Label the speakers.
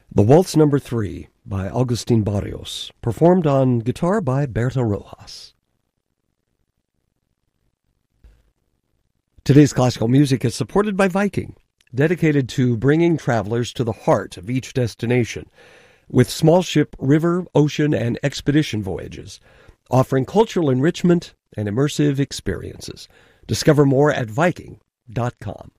Speaker 1: The Waltz Number 3 by Agustin Barrios, performed on guitar by Berta Rojas. Today's classical music is supported by Viking, dedicated to bringing travelers to the heart of each destination, with small ship, river, ocean, and expedition voyages, offering cultural enrichment and immersive experiences. Discover more at Viking.com.